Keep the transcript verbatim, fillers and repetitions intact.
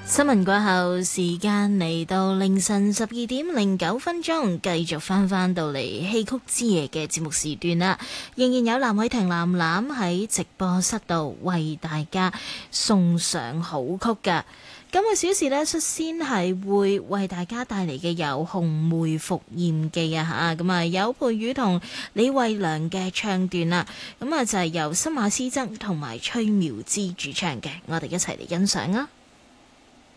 新聞過後，時間嚟到凌晨十二點零九分鐘，繼續翻翻到嚟戲曲之夜嘅節目時段啦。仍然有藍偉霆藍藍喺直播室度為大家送上好曲噶。今個小時呢，率先係會為大家帶嚟嘅有《紅梅伏艷記》啊吓，咁啊有佩瑜同李慧良嘅唱段啦，咁啊就係由新馬師曾同埋崔妙芝主唱嘅，我哋一齊嚟欣賞啊！